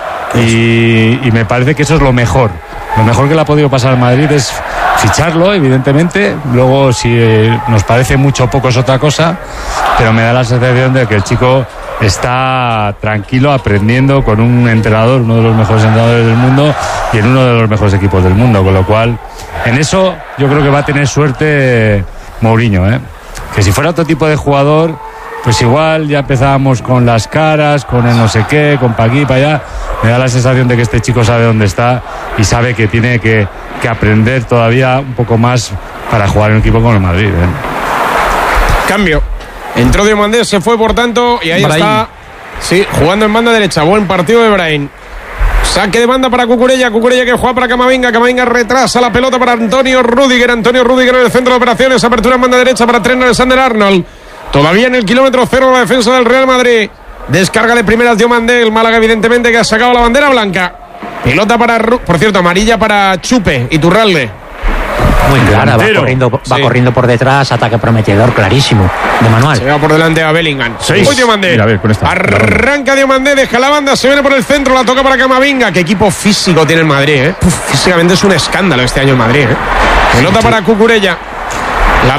y, y me parece que eso es lo mejor. Lo mejor que le ha podido pasar al Madrid es ficharlo, evidentemente. Luego, si eh, nos parece mucho o poco es otra cosa, pero me da la sensación de que el chico está tranquilo aprendiendo con un entrenador, uno de los mejores entrenadores del mundo y en uno de los mejores equipos del mundo, con lo cual en eso yo creo que va a tener suerte Mourinho, ¿eh? Que si fuera otro tipo de jugador, pues igual ya empezábamos con las caras, con el no sé qué, con pa' aquí, pa' allá. Me da la sensación de que este chico sabe dónde está y sabe que tiene que, que aprender todavía un poco más para jugar en un equipo como el Madrid, ¿eh? Cambio. Entró Diomandé, se fue por tanto y ahí Brahim. Está. Sí, jugando en banda derecha. Buen partido de Brahim. Saque de banda para Cucurella. Cucurella que juega para Camavinga. Camavinga retrasa la pelota para Antonio Rüdiger. Antonio Rüdiger en el centro de operaciones. Apertura en banda derecha para Trent Alexander-Arnold. Todavía en el kilómetro cero la defensa del Real Madrid. Descarga de primeras Diomandé. El Málaga evidentemente que ha sacado la bandera blanca. Pelota para... Por cierto, amarilla para Chupe y Turralde. Muy clara, va corriendo, va sí. corriendo por detrás, ataque prometedor clarísimo de manual. Se va por delante a Bellingham. Seis. Hoy Diomandé. Mira, a ver, con esta. Arranca Diomandé, deja la banda, se viene por el centro, la toca para Camavinga. Qué equipo físico tiene el Madrid, ¿eh? Uf, físicamente es un escándalo este año el Madrid, ¿eh? Pelota sí, para Cucurella. La,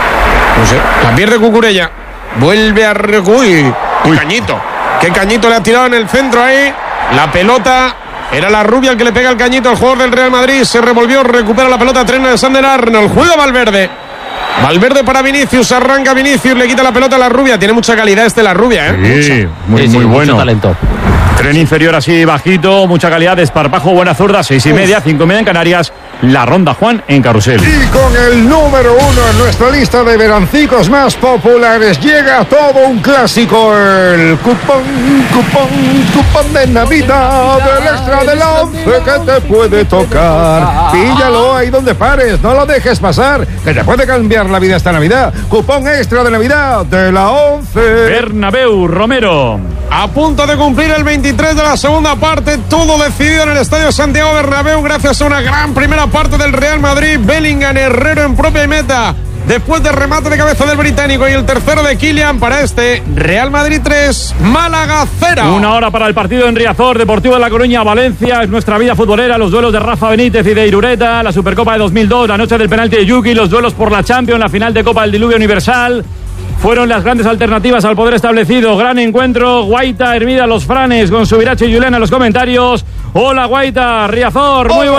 no sé, la pierde Cucurella. Vuelve a... Uy, Uy, cañito. Qué cañito le ha tirado en el centro ahí. La pelota... Era la rubia el que le pega el cañito al jugador del Real Madrid. Se revolvió, recupera la pelota Trent Alexander-Arnold. Juega Valverde. Valverde para Vinicius. Arranca Vinicius, le quita la pelota a la rubia. Tiene mucha calidad este la rubia, ¿eh? Sí, mucha. muy, sí, muy sí, bueno. Mucho talento. Tren inferior así bajito, mucha calidad, desparpajo, buena zurda, seis y media, cinco y media en Canarias. La ronda, Juan, en Carrusel. Y con el número uno en nuestra lista de verancicos más populares llega todo un clásico, el cupón, cupón, cupón de Navidad, del extra de la once que te puede tocar. Píllalo ahí donde pares, no lo dejes pasar, que te puede cambiar la vida esta Navidad. Cupón extra de Navidad de la once. Bernabéu, Romero. A punto de cumplir el veintitrés de la segunda parte, todo decidido en el Estadio Santiago Bernabéu gracias a una gran primera parte del Real Madrid. Bellingham, Herrero en propia meta después del remate de cabeza del británico y el tercero de Kylian para este Real Madrid tres, Málaga cero. Una hora para el partido en Riazor, Deportivo de La Coruña, Valencia. Es nuestra vida futbolera, los duelos de Rafa Benítez y de Irureta, la Supercopa de dos mil dos, la noche del penalti de Yuki, los duelos por la Champions, la final de Copa del Diluvio Universal. Fueron las grandes alternativas al poder establecido. Gran encuentro. Guaita, Hermida, Los Franes, con Subirache y Julián en los comentarios. Hola, Guaita, Riazor, muy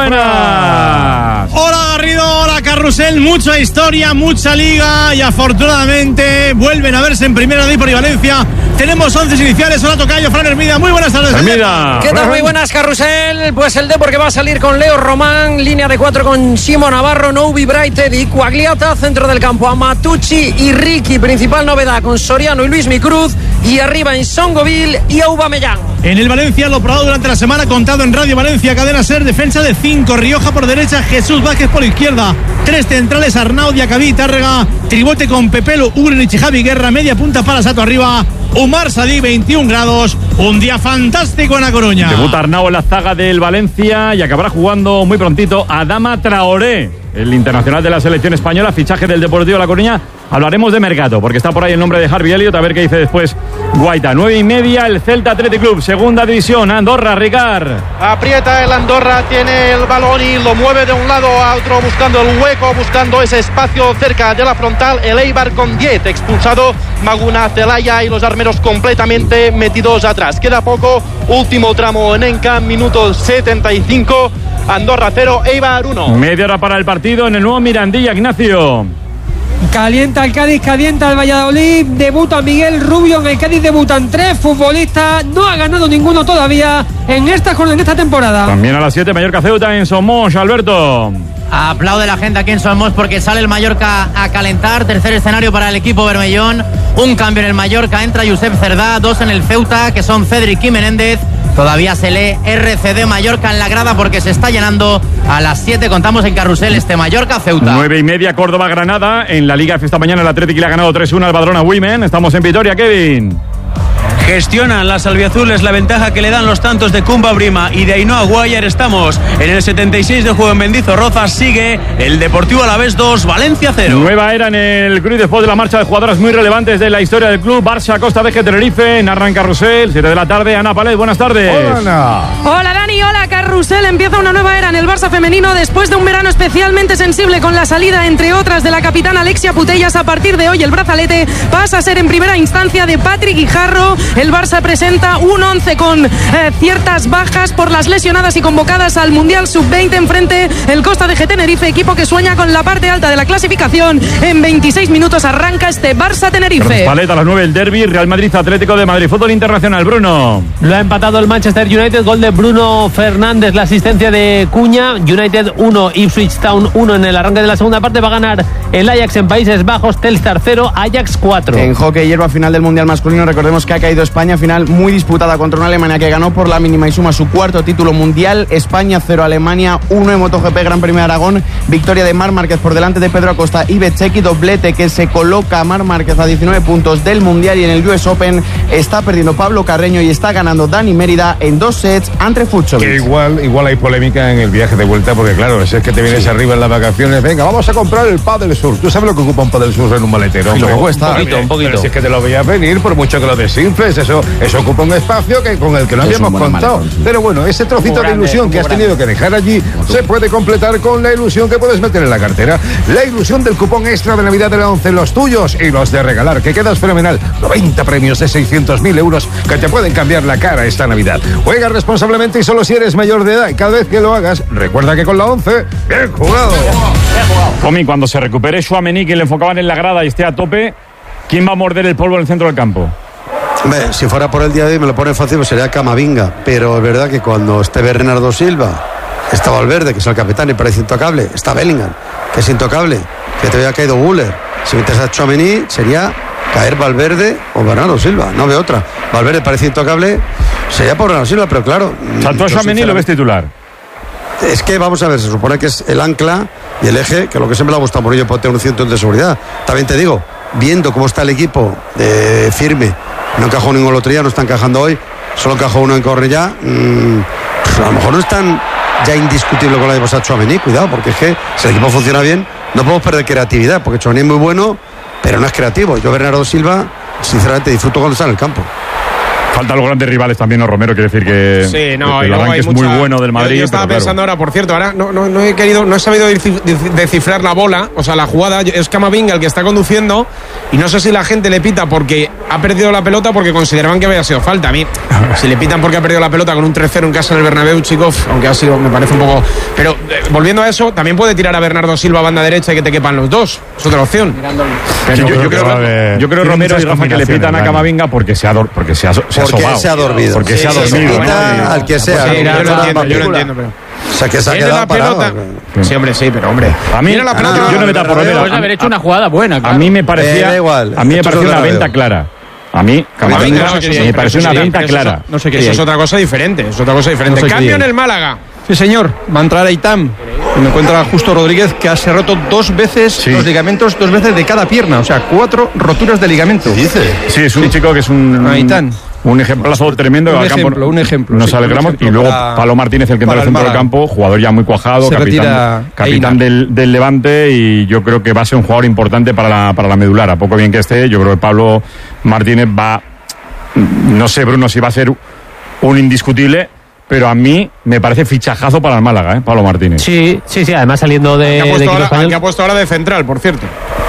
buenas. Hola, Garrido, hola, Carrusel. Mucha historia, mucha liga y afortunadamente vuelven a verse en Primera División y Valencia Tenemos once iniciales. Hola, tocayo, Fran Hermida. Muy buenas tardes. Hermida. ¿Qué tal? Muy buenas, Carrusel. Pues el Depor que va a salir con Leo Román, línea de cuatro con Simo Navarro, Noubi, Brighted y Quagliata, centro del campo Amatucci y Ricky, principal novedad con Soriano y Luis Micruz, y arriba en Songoville y Aubameyang. En el Valencia, lo probado durante la semana, contado en Radio Valencia, cadena SER, defensa de cinco, Rioja por derecha, Jesús Vázquez por izquierda, tres centrales, Arnau, Diacabí, Tárrega, tribote con Pepelo, Ugrich y Javi Guerra, media punta para Sato arriba, Umar Sadí, veintiún grados, un día fantástico en La Coruña. Debuta Arnau en la zaga del Valencia y acabará jugando muy prontito Adama Traoré, el internacional de la selección española, fichaje del Deportivo de La Coruña. Hablaremos de mercado, porque está por ahí el nombre de Harvey Elliott, a ver qué dice después Guaita. Nueve y media, el Celta Athletic Club, segunda división, Andorra, Ricard. Aprieta el Andorra, tiene el balón y lo mueve de un lado a otro, buscando el hueco, buscando ese espacio cerca de la frontal. El Eibar con diez, expulsado Maguna, Celaya y los armeros completamente metidos atrás. Queda poco, último tramo en Enca, minuto setenta y cinco, Andorra cero, Eibar uno. Media hora para el partido en el nuevo Mirandilla, Ignacio. Calienta el Cádiz, calienta el Valladolid, debuta Miguel Rubio, en el Cádiz debutan tres futbolistas, no ha ganado ninguno todavía en esta jornada, en esta temporada. También a las siete, Mallorca Ceuta en Somos, Alberto. Aplaude la gente aquí en Somos porque sale el Mallorca a calentar, tercer escenario para el equipo bermellón, un cambio en el Mallorca, entra Josep Cerdá, dos en el Ceuta, que son Cedric y Menéndez. Todavía se lee R C D Mallorca en la grada porque se está llenando. A las siete contamos en Carrusel este Mallorca-Ceuta. Nueve y media, Córdoba-Granada. En la Liga F esta mañana el Atlético le ha ganado tres uno al Badalona Women. Estamos en Vitoria, Kevin. Gestionan las albiazules la ventaja que le dan los tantos de Kumba Brima y de Ainhoa Guayar. Estamos en el setenta y seis de juego en Mendizorroza. Sigue el Deportivo Alavés dos, Valencia cero. Nueva era en el Cruz después de la marcha de jugadoras muy relevantes de la historia del club. Barça, Costa Veje, Tenerife, narra en Carrusel, siete de la tarde. Ana Palet, buenas tardes. Hola, Ana. Hola, Dani, hola, Carrusel. Empieza una nueva era en el Barça femenino después de un verano especialmente sensible con la salida, entre otras, de la capitana Alexia Putellas. A partir de hoy el brazalete pasa a ser en primera instancia de Patrick Guijarro. El Barça presenta un once con eh, ciertas bajas por las lesionadas y convocadas al Mundial sub veinte. Enfrente el Costa de Tenerife, equipo que sueña con la parte alta de la clasificación. En veintiséis minutos arranca este Barça-Tenerife. Paleta a las nueve el derbi, Real Madrid Atlético de Madrid. Fútbol internacional, Bruno. Lo ha empatado el Manchester United, gol de Bruno Fernández, la asistencia de Cuña. United uno, Ipswich Town uno en el arranque de la segunda parte. Va a ganar el Ajax en Países Bajos, Telstar cero, Ajax cuatro. En hockey hierba, final del Mundial masculino, recordemos que ha caído España, final muy disputada contra una Alemania que ganó por la mínima y suma su cuarto título mundial. España cero, Alemania uno en MotoGP Gran Premio de Aragón. Victoria de Marc Márquez por delante de Pedro Acosta y Bezzecchi, doblete que se coloca a Marc Márquez a diecinueve puntos del mundial. Y en el U S Open está perdiendo Pablo Carreño y está ganando Dani Mérida en dos sets ante Fucsovics. Que igual, igual hay polémica en el viaje de vuelta porque claro, si es que te vienes sí. arriba en las vacaciones, venga, vamos a comprar el Padel Sur. ¿Tú sabes lo que ocupa un Padel Sur en un maletero? Y luego cuesta. Un poquito, un poquito. Pero si es que te lo veías venir, por mucho que lo desinfles, eso, eso ocupa un espacio que con el que no es habíamos contado. Maletón. Pero bueno, ese trocito grande, de ilusión que has grande. tenido que dejar allí se puede completar con la ilusión que puedes meter en la cartera. La ilusión del cupón extra de Navidad de la once, los tuyos y los de regalar, que quedas fenomenal. noventa premios de seiscientos mil euros que te pueden cambiar la cara esta Navidad. Juega responsablemente y solo si eres mayor de edad. Y cada vez que lo hagas, recuerda que con la once, bien jugado. Comi, cuando se recupere Tchouaméni, que le enfocaban en la grada y esté a tope, ¿quién va a morder el polvo en el centro del campo? Hombre, si fuera por el día de hoy me lo pone fácil, pues sería Camavinga. Pero es verdad que cuando esté Bernardo Silva, está Valverde, que es el capitán y parece intocable, está Bellingham, que es intocable, que te había caído Güler. Si metes a Tchouaméni sería caer Valverde o Bernardo Silva, no veo otra. Valverde parece intocable, sería por Bernardo Silva, pero claro. O sea, tú a Tchouaméni lo ves titular. Es que vamos a ver, se supone que es el ancla y el eje, que lo que siempre le ha gustado a Murillo por tener un cinturón de seguridad. También te digo, viendo cómo está el equipo de firme, no encajó ningún otro día, no está encajando hoy, solo encajó uno en Cornellá. Mmm, a lo mejor no están ya indiscutible con la de pasar Tchouaméni, cuidado, porque es que si el equipo funciona bien, no podemos perder creatividad, porque Tchouaméni es muy bueno, pero no es creativo. Yo, Bernardo Silva, sinceramente disfruto cuando está en el campo. Faltan los grandes rivales también, ¿no, Romero? Quiere decir que, sí, no, que el arranque es mucha... muy bueno del Madrid. Yo, yo estaba pero pensando claro. ahora, por cierto, ahora no, no, no he querido, no he sabido descifrar la bola, o sea, la jugada. Es Camavinga el que está conduciendo y no sé si la gente le pita porque ha perdido la pelota porque consideraban que había sido falta. A mí, si le pitan porque ha perdido la pelota con un tres cero en casa en el Bernabéu, chicos, aunque ha sido, me parece un poco... Pero eh, volviendo a eso, también puede tirar a Bernardo Silva a banda derecha y que te quepan los dos. Es otra opción. Yo, yo, yo, creo, yo creo, Romero y Rafa, que le pitan a Camavinga porque se ha, dor, porque se ha, se ha porque sobado. se ha dormido. Porque sí, se ha sí, dormido. Se pita ¿no? al que sea. Sí, yo, lo entiendo, yo lo entiendo, pero... O sea, que se ha Tiene quedado la pelota. parado. Sí, hombre, sí, pero hombre. A mí, Mira la pelota. yo, yo no me tapo, Romero. Puedes haber hecho una jugada buena, claro. A mí me parecía, eh, igual, a mí me pareció una venta veo. clara. A mí, Camavinga, no se me pareció una venta clara. No sé qué. Eso es otra cosa diferente. Es otra cosa diferente. No se Cambio quería. en el Málaga. Sí, señor. Va a entrar Aitam. Y me encuentra Justo Rodríguez, que se ha roto dos veces Sí. los ligamentos, dos veces de cada pierna. O sea, cuatro roturas de ligamento. Dice. Sí, es un sí. chico que es un, Aitán. un ejemplazo tremendo. Un al campo, ejemplo, un ejemplo, Nos sí, alegramos. un ejemplo Y luego para- Pablo Martínez, el que entra para al el centro del Málaga. campo, jugador ya muy cuajado, Se retira capitán, capitán Aina. del, del Levante, y yo creo que va a ser un jugador importante para la, para la medular. A poco bien que esté, yo creo que Pablo Martínez va, no sé, Bruno, si va a ser un indiscutible, pero a mí me parece fichajazo para el Málaga, ¿eh? Pablo Martínez. Sí, sí, sí, además saliendo de, Que ha de puesto equipo ahora, español. que ha puesto ahora de central, por cierto.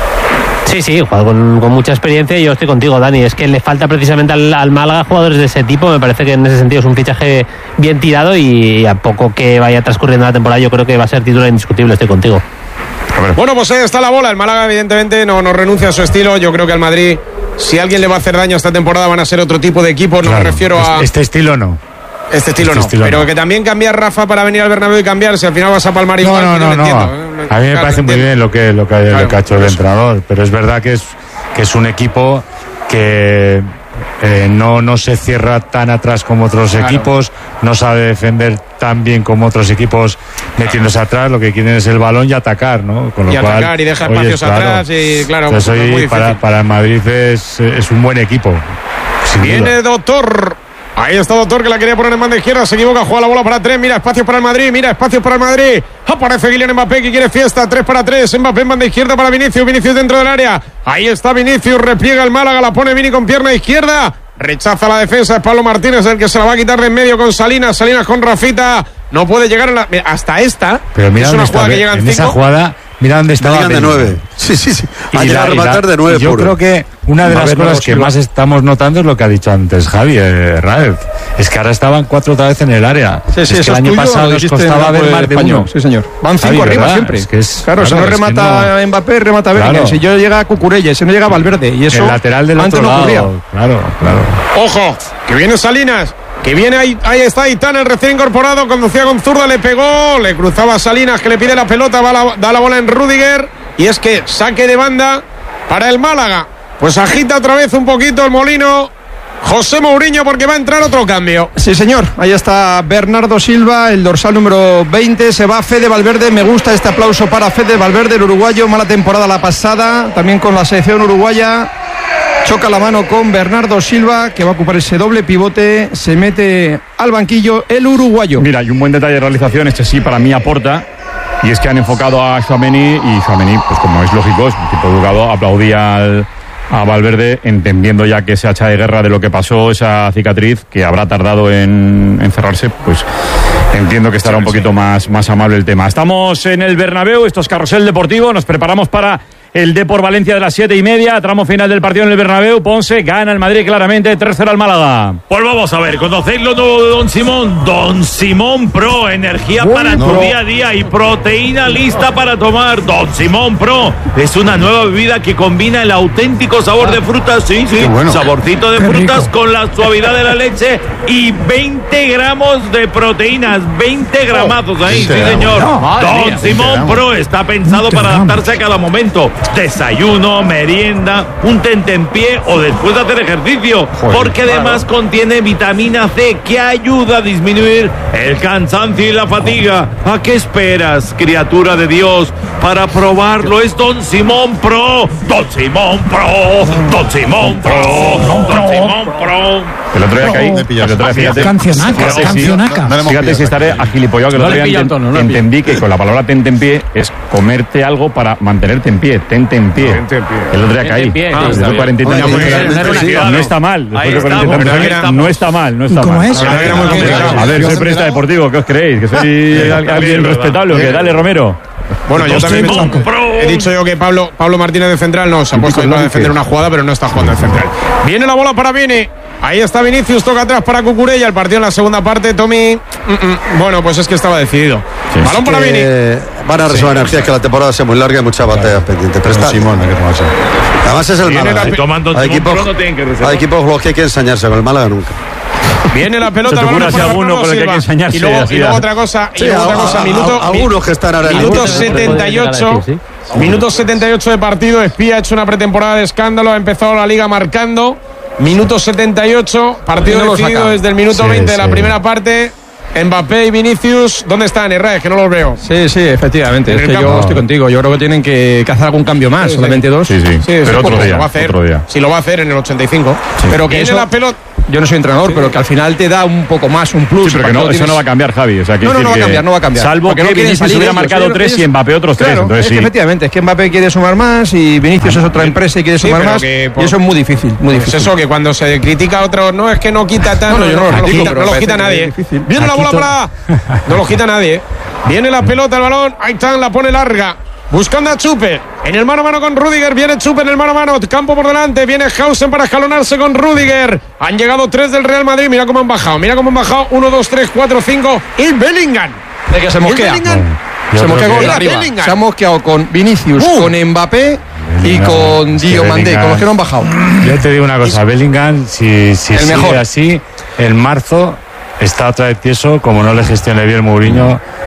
Sí, sí, juega con, con mucha experiencia y yo estoy contigo, Dani. Es que le falta precisamente al, al Málaga jugadores de ese tipo. Me parece que en ese sentido es un fichaje bien tirado y a poco que vaya transcurriendo la temporada yo creo que va a ser titular indiscutible. Estoy contigo. Bueno, pues ahí está la bola. El Málaga, evidentemente, no, no renuncia a su estilo. Yo creo que al Madrid, si alguien le va a hacer daño esta temporada, van a ser otro tipo de equipos. No Claro, me refiero a. Este estilo no. Este estilo este no. estilo pero no. que también cambiar Rafa para venir al Bernabéu y cambiar, si al final vas a palmar No, igual. no, yo no, lo no. entiendo, ¿eh? A mí me Claro, parece muy entiendo. bien lo que, lo que, Claro, lo que ha hecho por el eso. entrenador, pero es verdad que es, que es un equipo que eh, no, no se cierra tan atrás como otros Claro. equipos, no sabe defender tan bien como otros equipos metiéndose atrás, lo que quieren es el balón y atacar, ¿no? Con lo Y cual, atacar y deja oye, espacios claro. atrás y claro, Entonces, pues, hoy muy para, difícil. para el Madrid es, es un buen equipo. sin Viene duda. Doctor. Ahí está Doctor, que la quería poner en banda izquierda. Se equivoca, juega la bola para tres. Mira, espacios para el Madrid. Mira, espacios para el Madrid. Aparece Kylian Mbappé, que quiere fiesta. Tres para tres. Mbappé en banda izquierda para Vinicius. Vinicius dentro del área. Ahí está Vinicius. Repliega el Málaga. La pone Vini con pierna izquierda. Rechaza la defensa. Es Pablo Martínez el que se la va a quitar de en medio con Salinas. Salinas con Rafita. No puede llegar a la- hasta esta. Pero mira es dónde una está, jugada que ve- llegan en esa cinco. jugada, mira dónde está. Bellingham de nueve. Sí, sí, sí. Ha llegado a rematar de nueve. y yo puro. creo que una de A las ver, cosas no, que Silva. más estamos notando es lo que ha dicho antes Javi eh, Raed. Es que ahora estaban cuatro otra vez en el área. Sí, sí, es que eso el es año tuyo, pasado lo les hiciste en costaba el ver campo más de español. uno. Sí, señor. Van cinco Javi, arriba ¿verdad? siempre. Es que es- claro, si claro, no es que remata no- Mbappé, remata Bellingham. Claro. Si yo llega Cucurella, si no llega Valverde. Y eso el lateral del antes otro no ocurría. lado. Claro, claro. Ojo, que viene Salinas, que viene ahí, ahí está Aitán, el recién incorporado, conducía con zurda, le pegó, le cruzaba a Salinas, que le pide la pelota, va la- da la bola en Rudiger, y es que saque de banda para el Málaga. Pues agita otra vez un poquito el molino José Mourinho, porque va a entrar otro cambio. Sí, señor. Ahí está Bernardo Silva, el dorsal número veinte. Se va Fede Valverde. Me gusta este aplauso para Fede Valverde, el uruguayo. Mala temporada la pasada, también con la selección uruguaya. Choca la mano con Bernardo Silva, que va a ocupar ese doble pivote. Se mete al banquillo el uruguayo. Mira, y un buen detalle de realización, este sí para mí aporta, y es que han enfocado a Tchouaméni, y Tchouaméni, pues como es lógico, es un tipo educado, aplaudía al, a Valverde, entendiendo ya que se hacha de guerra de lo que pasó, esa cicatriz que habrá tardado en, en cerrarse, pues entiendo que estará un poquito más, más amable el tema. Estamos en el Bernabéu, esto es Carrusel Deportivo, nos preparamos para el Depor Valencia de las siete y media, tramo final del partido en el Bernabéu. Ponce gana el Madrid claramente, tres cero al Málaga. Pues vamos a ver, conocéis lo nuevo de Don Simón. Don Simón Pro, energía para no. tu día a día y proteína lista para tomar. Don Simón Pro es una nueva bebida que combina el auténtico sabor de frutas, sí, sí, bueno. saborcito de Qué frutas rico. con la suavidad de la leche y veinte gramos de proteínas, veinte gramazos ahí, sí veinte señor. gramos. Madre Don mía, Simón veinte Pro está pensado para adaptarse a cada momento. Desayuno, merienda, un tentempié o después de hacer ejercicio. Joder, porque además contiene vitamina C que ayuda a disminuir el cansancio y la fatiga. ¿A qué esperas, criatura de Dios, para probarlo? Es Don Simón Pro. Don Simón Pro. Don Simón Pro. Don Simón Pro. El otro día caí. El otro día, fíjate, Cancionaca, fíjate si- cancionaca. no le hemos Fíjate si estaré agilipollado, que el No otro le día pilla enten- el tono, no le pilla. entendí que con la palabra tente en pie es comerte algo para mantenerte en pie. Tente en pie. El otro día Tente caí. en pie, Ah, está después de bien. cuarenta y tres Oye, años. muy bien, No cuidado. No está mal. Después Ahí de cuarenta y estamos, tantos ahí años, estamos. no está mal. No está ¿Cómo mal. es? A ver, soy periodista deportivo. ¿Qué os creéis? ¿Que soy alguien respetable o qué? Dale, Romero. Bueno, yo también me he, he dicho yo que Pablo, Pablo Martínez de central no se ha puesto para defender una jugada, pero no está jugando de central. Viene la bola para Vini. Ahí está Vinicius, toca atrás para Cucurella. El partido en la segunda parte, Tommy. Mm, mm, bueno, pues es que estaba decidido. Sí. Balón para Vini. Van a reservar sí, energías, que la temporada sea muy larga y muchas batallas pendientes. Pero está. Simón, además es el Málaga. Hay equipos, no hay equipos los que hay que ensañarse, con el Málaga nunca. Viene la pelota, el balón para alguno con el que hay que ensañarse. Y luego, y luego otra cosa, sí, y luego a, otra cosa, a, minuto, a, algunos que están ahora minuto setenta y ocho. Minuto setenta y ocho de partido. Espía ha hecho una pretemporada de escándalo, ha empezado la liga marcando. Minuto setenta y ocho, partido no decidido desde el minuto sí, veinte de la sí. primera parte. Mbappé y Vinicius, ¿dónde están? Herrera, que no los veo. Sí, sí, efectivamente. Es que yo estoy contigo. Yo creo que tienen que, que hacer algún cambio más, sí, solamente sí. dos. Sí, sí. sí pero otro día, lo va a hacer. otro día. Si lo va a hacer en el ochenta y cinco. Sí. Pero que viene la pelota. Yo no soy entrenador, sí. pero que al final te da un poco más, un plus. Sí, pero que no, eso no va a cambiar, Javi. O sea, no, no, no va a cambiar, no va a cambiar. Salvo que no Vinicius hubiera marcado ellos, tres ellos, y Mbappé otros claro, tres. Entonces, es sí. que efectivamente, es que Mbappé quiere sumar más y Vinicius ah, es otra empresa y quiere sumar sí, más. Que, por, y eso es muy difícil, muy difícil. Es eso, que cuando se critica a otro, no es que no quita tanto. No, no, no, no, no, lo quita, no lo quita nadie. Viene la bola para. No lo quita nadie. Viene la pelota, el balón. Ahí está, la pone larga. Buscando a Chupe, en el mano a mano con Rüdiger, viene Chupe en el mano a mano, campo por delante, viene Hausen para escalonarse con Rüdiger. Han llegado tres del Real Madrid, mira cómo han bajado, mira cómo han bajado, uno, dos, tres, cuatro, cinco, y Bellingham. De que se mosquea. No. Se mosquea con arriba. Se ha mosqueado con Vinicius, uh. con Mbappé y no, con Diomandé, con los que no han bajado. Yo te digo una cosa, Bellingham, si, si sigue mejor. así, en marzo está otra vez tieso, como no le gestione bien Mourinho,